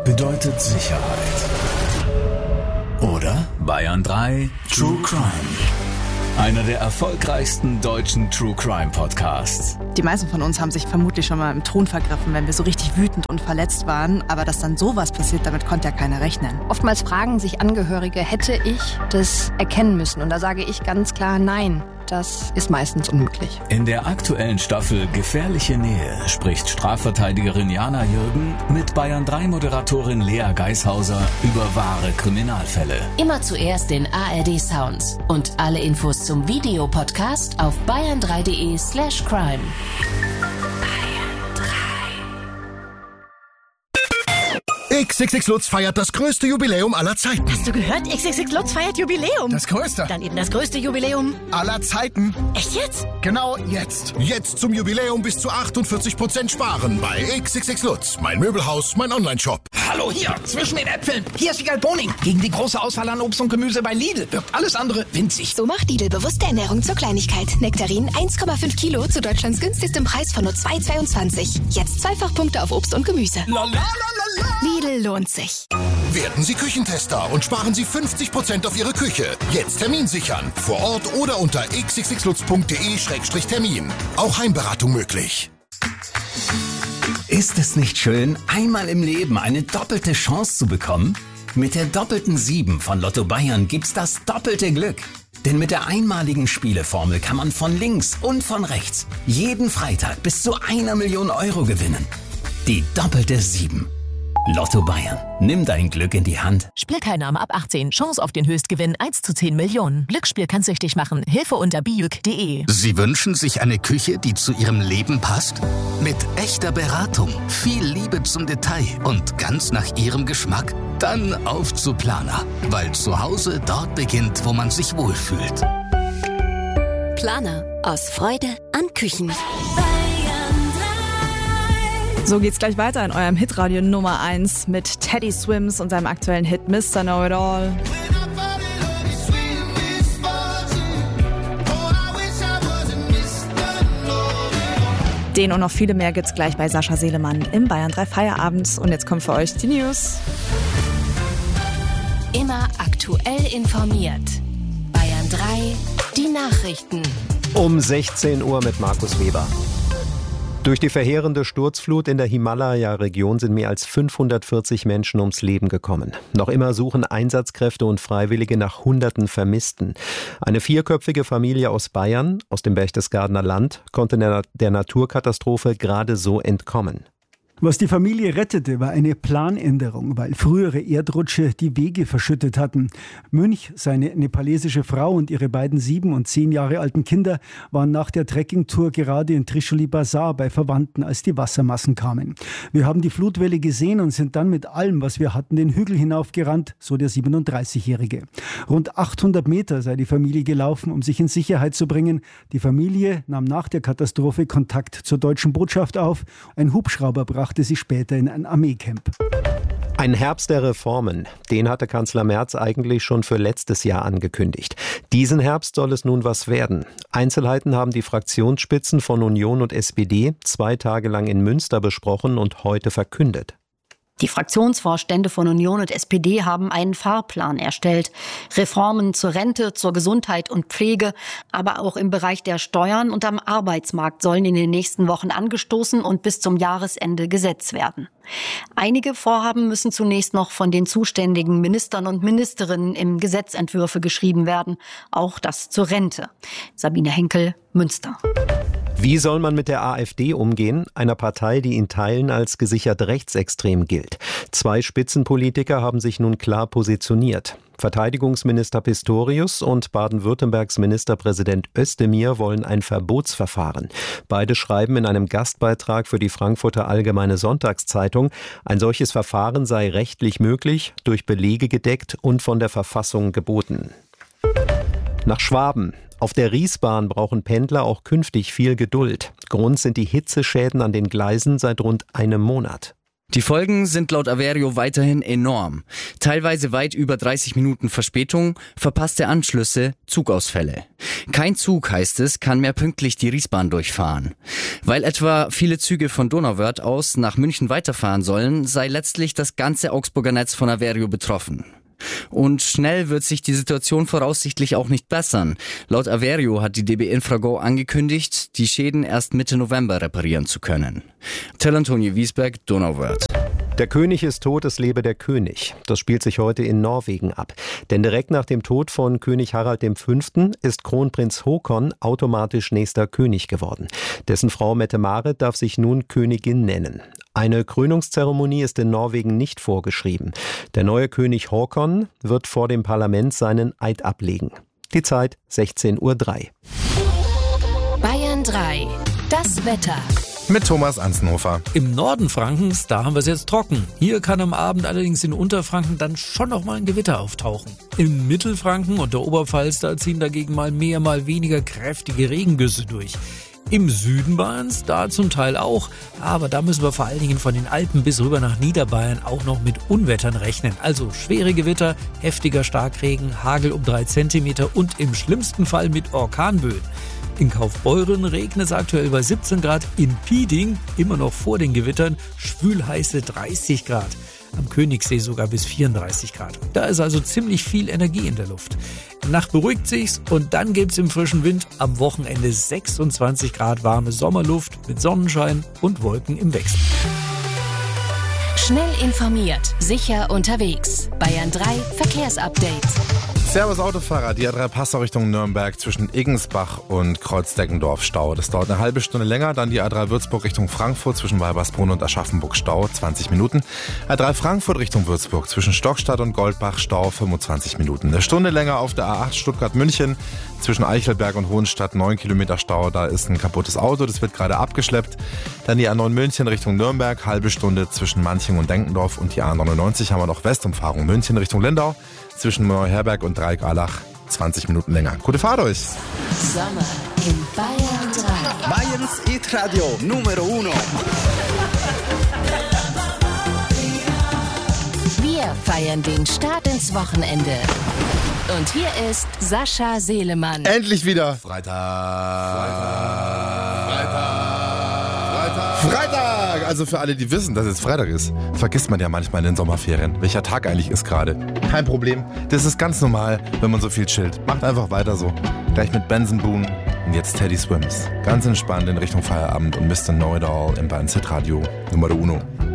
bedeutet Sicherheit. Oder? Bayern 3 True Crime. Einer der erfolgreichsten deutschen True Crime Podcasts. Die meisten von uns haben sich vermutlich schon mal im Ton vergriffen, wenn wir so richtig wütend und verletzt waren. Aber dass dann sowas passiert, damit konnte ja keiner rechnen. Oftmals fragen sich Angehörige, hätte ich das erkennen müssen? Und da sage ich ganz klar, nein. Das ist meistens unmöglich. In der aktuellen Staffel Gefährliche Nähe spricht Strafverteidigerin Jana Jürgen mit Bayern 3 Moderatorin Lea Geishauser über wahre Kriminalfälle. Immer zuerst in ARD Sounds und alle Infos zum Videopodcast auf bayern3.de/crime. XXX Lutz feiert das größte Jubiläum aller Zeiten. Hast du gehört? XXX Lutz feiert Jubiläum. Das größte. Dann eben das größte Jubiläum aller Zeiten. Echt jetzt? Genau jetzt. Jetzt zum Jubiläum bis zu 48% sparen bei XXX Lutz. Mein Möbelhaus, mein Onlineshop. Hallo, hier, zwischen den Äpfeln. Hier ist Wiegald Boning. Gegen die große Auswahl an Obst und Gemüse bei Lidl wirkt alles andere winzig. So macht Lidl bewusste Ernährung zur Kleinigkeit. Nektarin 1,5 Kilo zu Deutschlands günstigstem Preis von nur 2,22. Jetzt Zweifachpunkte auf Obst und Gemüse. Lidl lohnt sich. Werden Sie Küchentester und sparen Sie 50% auf Ihre Küche. Jetzt Termin sichern. Vor Ort oder unter xxxlutz.de/termin. Auch Heimberatung möglich. Ist es nicht schön, einmal im Leben eine doppelte Chance zu bekommen? Mit der doppelten 7 von Lotto Bayern gibt's das doppelte Glück. Denn mit der einmaligen Spieleformel kann man von links und von rechts jeden Freitag bis zu 1 Million Euro gewinnen. Die doppelte 7. Lotto Bayern. Nimm dein Glück in die Hand. Spielteilnahme ab 18. Chance auf den Höchstgewinn 1 zu 10 Millionen. Glücksspiel kann süchtig machen. Hilfe unter bijuk.de. Sie wünschen sich eine Küche, die zu Ihrem Leben passt? Mit echter Beratung, viel Liebe zum Detail und ganz nach Ihrem Geschmack? Dann auf zu Planer, weil zu Hause dort beginnt, wo man sich wohlfühlt. Planer. Aus Freude an Küchen. So geht's gleich weiter in eurem Hitradio Nummer 1 mit Teddy Swims und seinem aktuellen Hit Mr. Know-It-All. Den und noch viele mehr gibt's gleich bei Sascha Selemann im Bayern 3 Feierabend. Und jetzt kommt für euch die News. Immer aktuell informiert. Bayern 3, die Nachrichten. Um 16 Uhr mit Markus Weber. Durch die verheerende Sturzflut in der Himalaya-Region sind mehr als 540 Menschen ums Leben gekommen. Noch immer suchen Einsatzkräfte und Freiwillige nach Hunderten Vermissten. Eine 4-köpfige Familie aus Bayern, aus dem Berchtesgadener Land, konnte der Naturkatastrophe gerade so entkommen. Was die Familie rettete, war eine Planänderung, weil frühere Erdrutsche die Wege verschüttet hatten. Münch, seine nepalesische Frau und ihre beiden 7 und 10 Jahre alten Kinder waren nach der Trekkingtour gerade in Trishuli Bazar bei Verwandten, als die Wassermassen kamen. Wir haben die Flutwelle gesehen und sind dann mit allem, was wir hatten, den Hügel hinaufgerannt, so der 37-Jährige. Rund 800 Meter sei die Familie gelaufen, um sich in Sicherheit zu bringen. Die Familie nahm nach der Katastrophe Kontakt zur deutschen Botschaft auf. Ein Hubschrauber brachte sie später in ein Armeecamp. Ein Herbst der Reformen, den hatte Kanzler Merz eigentlich schon für letztes Jahr angekündigt. Diesen Herbst soll es nun was werden. Einzelheiten haben die Fraktionsspitzen von Union und SPD 2 Tage lang in Münster besprochen und heute verkündet. Die Fraktionsvorstände von Union und SPD haben einen Fahrplan erstellt. Reformen zur Rente, zur Gesundheit und Pflege, aber auch im Bereich der Steuern und am Arbeitsmarkt sollen in den nächsten Wochen angestoßen und bis zum Jahresende Gesetz werden. Einige Vorhaben müssen zunächst noch von den zuständigen Ministern und Ministerinnen in Gesetzentwürfe geschrieben werden. Auch das zur Rente. Sabine Henkel, Münster. Wie soll man mit der AfD umgehen, einer Partei, die in Teilen als gesichert rechtsextrem gilt? 2 Spitzenpolitiker haben sich nun klar positioniert. Verteidigungsminister Pistorius und Baden-Württembergs Ministerpräsident Özdemir wollen ein Verbotsverfahren. Beide schreiben in einem Gastbeitrag für die Frankfurter Allgemeine Sonntagszeitung, ein solches Verfahren sei rechtlich möglich, durch Belege gedeckt und von der Verfassung geboten. Nach Schwaben. Auf der Riesbahn brauchen Pendler auch künftig viel Geduld. Grund sind die Hitzeschäden an den Gleisen seit rund einem Monat. Die Folgen sind laut Averio weiterhin enorm. Teilweise weit über 30 Minuten Verspätung, verpasste Anschlüsse, Zugausfälle. Kein Zug, heißt es, kann mehr pünktlich die Riesbahn durchfahren. Weil etwa viele Züge von Donauwörth aus nach München weiterfahren sollen, sei letztlich das ganze Augsburger Netz von Averio betroffen. Und schnell wird sich die Situation voraussichtlich auch nicht bessern. Laut Averio hat die DB Infrago angekündigt, die Schäden erst Mitte November reparieren zu können. Till Antonio Wiesberg, Donauwörth. Der König ist tot, es lebe der König. Das spielt sich heute in Norwegen ab. Denn direkt nach dem Tod von König Harald V. ist Kronprinz Håkon automatisch nächster König geworden. Dessen Frau Mette-Marit darf sich nun Königin nennen. Eine Krönungszeremonie ist in Norwegen nicht vorgeschrieben. Der neue König Håkon wird vor dem Parlament seinen Eid ablegen. Die Zeit 16:03 Uhr. Bayern 3. Das Wetter. Mit Thomas Anzenhofer. Im Norden Frankens, da haben wir es jetzt trocken. Hier kann am Abend allerdings in Unterfranken dann schon noch mal ein Gewitter auftauchen. Im Mittelfranken und der Oberpfalz, da ziehen dagegen mal mehr, mal weniger kräftige Regengüsse durch. Im Süden Bayerns, da zum Teil auch, aber da müssen wir vor allen Dingen von den Alpen bis rüber nach Niederbayern auch noch mit Unwettern rechnen. Also schwere Gewitter, heftiger Starkregen, Hagel um 3 Zentimeter und im schlimmsten Fall mit Orkanböen. In Kaufbeuren regnet es aktuell bei 17 Grad, in Pieding, immer noch vor den Gewittern, schwülheiße 30 Grad. Am Königssee sogar bis 34 Grad. Da ist also ziemlich viel Energie in der Luft. In Nacht beruhigt sich's und dann gibt's im frischen Wind am Wochenende 26 Grad warme Sommerluft mit Sonnenschein und Wolken im Wechsel. Schnell informiert, sicher unterwegs. Bayern 3 Verkehrsupdate. Servus Autofahrer, die A3 Passau Richtung Nürnberg zwischen Iggensbach und Kreuzdeggendorf Stau. Das dauert eine halbe Stunde länger. Dann die A3 Würzburg Richtung Frankfurt zwischen Weibersbrunn und Aschaffenburg Stau, 20 Minuten. A3 Frankfurt Richtung Würzburg zwischen Stockstadt und Goldbach Stau, 25 Minuten. Eine Stunde länger auf der A8 Stuttgart-München zwischen Eichelberg und Hohenstadt, 9 Kilometer Stau. Da ist ein kaputtes Auto, das wird gerade abgeschleppt. Dann die A9 München Richtung Nürnberg, halbe Stunde zwischen Manching und Denkendorf. Und die A99 haben wir noch Westumfahrung München Richtung Lindau. Zwischen Neuherberg und Dreieck-Allach 20 Minuten länger. Gute Fahrt euch! Sommer in Bayern 3. Bayerns Hit-Radio Numero Uno. Wir feiern den Start ins Wochenende. Und hier ist Sascha Seelemann. Endlich wieder! Freitag! Also für alle, die wissen, dass es Freitag ist, vergisst man ja manchmal in den Sommerferien, welcher Tag eigentlich ist gerade. Kein Problem, das ist ganz normal, wenn man so viel chillt. Macht einfach weiter so. Gleich mit Benson Boone und jetzt Teddy Swims. Ganz entspannt in Richtung Feierabend und Mr. Know It All im Bayerns Hit Radio Numero Uno.